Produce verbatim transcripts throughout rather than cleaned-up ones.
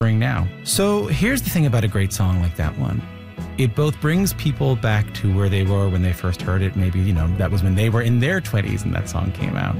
now. So here's the thing about a great song like that one. It both brings people back to where they were when they first heard it. Maybe, you know, that was when they were in their twenties and that song came out.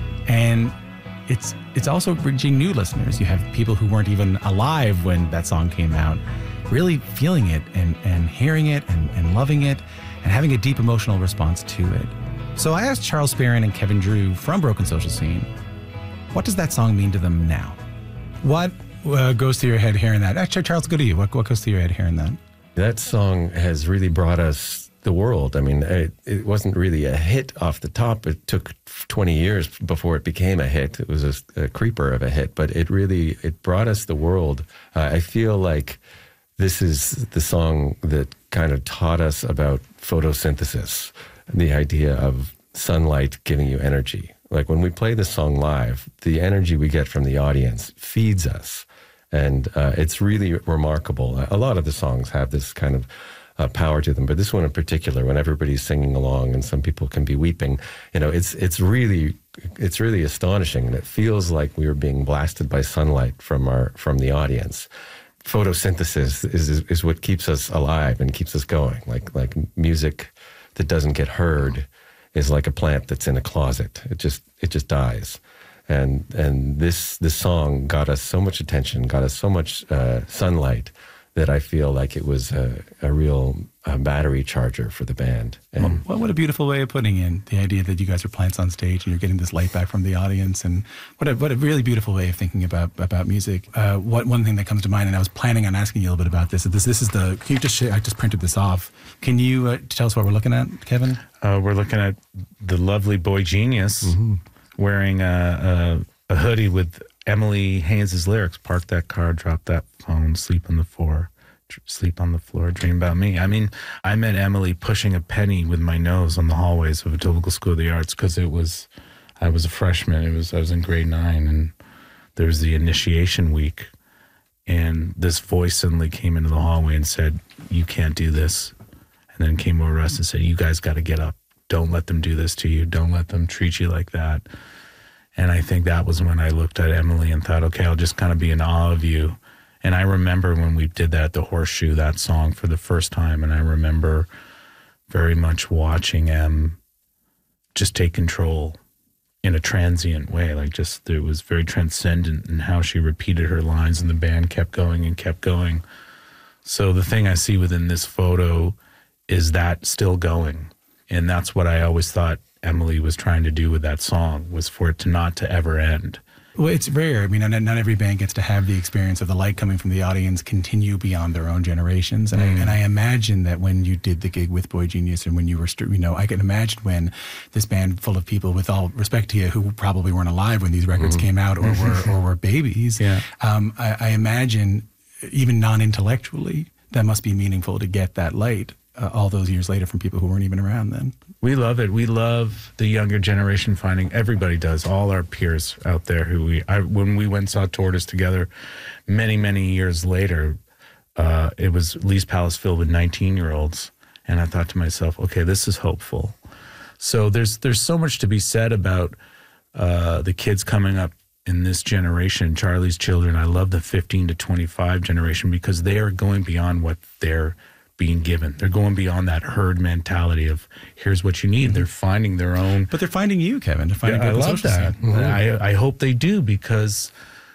And it's it's also reaching new listeners. You have people who weren't even alive when that song came out, really feeling it and, and hearing it and, and loving it and having a deep emotional response to it. So I asked Charles Spearin and Kevin Drew from Broken Social Scene, what does that song mean to them now? What uh, goes through your head hearing that? Actually, Charles, go to you. What, what goes through your head hearing that? That song has really brought us the world. I mean, it, it wasn't really a hit off the top. It took twenty years before it became a hit. It was a, a creeper of a hit, but it really, it brought us the world. Uh, I feel like this is the song that kind of taught us about photosynthesis, the idea of sunlight giving you energy. Like when we play this song live, the energy we get from the audience feeds us. And uh, it's really remarkable. A lot of the songs have this kind of uh, power to them, but this one in particular, when everybody's singing along and some people can be weeping, you know, it's it's really it's really astonishing, and it feels like we were being blasted by sunlight from our from the audience. Photosynthesis is is, is what keeps us alive and keeps us going. Like like music that doesn't get heard is like a plant that's in a closet. It just it just dies. And and this this song got us so much attention, got us so much uh, sunlight, that I feel like it was a, a real uh, battery charger for the band. And well, what a beautiful way of putting in the idea that you guys are plants on stage and you're getting this light back from the audience. And what a what a really beautiful way of thinking about about music. Uh, what one thing that comes to mind, and I was planning on asking you a little bit about this. This this is the. Can you just share, I just printed this off. Can you uh, tell us what we're looking at, Kevin? Uh, we're looking at the lovely Boy Genius. Mm-hmm. Wearing a, a, a hoodie with Emily Haynes' lyrics, park that car, drop that phone, sleep on the floor, sleep on the floor, dream about me. I mean, I met Emily pushing a penny with my nose on the hallways of Etobicoke School of the Arts because it was, I was a freshman. It was I was in grade nine, and there was the initiation week, and this voice suddenly came into the hallway and said, "You can't do this," and then came over us and said, "You guys got to get up. Don't let them do this to you. Don't let them treat you like that." And I think that was when I looked at Emily and thought, okay, I'll just kind of be in awe of you. And I remember when we did that at the Horseshoe, that song for the first time. And I remember very much watching Em just take control in a transient way. Like just, it was very transcendent in how she repeated her lines, and the band kept going and kept going. So the thing I see within this photo is that still going. And that's what I always thought Emily was trying to do with that song, was for it to not to ever end. Well, it's rare. I mean, not, not every band gets to have the experience of the light coming from the audience continue beyond their own generations. And, mm. I, and I imagine that when you did the gig with Boy Genius, and when you were, you know, I can imagine when this band full of people, with all respect to you, who probably weren't alive when these records mm. came out, or were or were babies. Yeah. Um, I, I imagine, even non-intellectually, that must be meaningful to get that light uh, all those years later from people who weren't even around then. We love it. We love the younger generation finding, everybody does, all our peers out there who we, I, when we went and saw Tortoise together many, many years later, uh, it was Lee's Palace filled with nineteen-year-olds. And I thought to myself, okay, this is hopeful. So there's there's so much to be said about uh, the kids coming up in this generation, Charlie's children. I love the fifteen to twenty-five generation, because they are going beyond what they're being given. They're going beyond that herd mentality of here's what you need. They're finding their own. But they're finding you, Kevin. They're finding yeah, I love that. Mm-hmm. I, I hope they do, because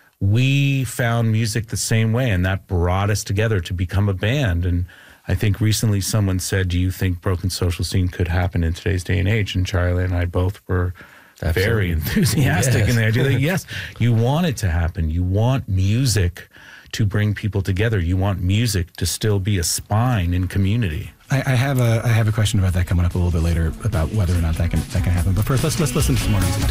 we found music the same way, and that brought us together to become a band. And I think recently someone said, do you think Broken Social Scene could happen in today's day and age? And Charlie and I both were Absolutely. very enthusiastic yes. in the idea that, yes, you want it to happen. You want music to bring people together. You want music to still be a spine in community. I, I have a I have a question about that coming up a little bit later, about whether or not that can that can happen. But first, let's let's listen to some more music.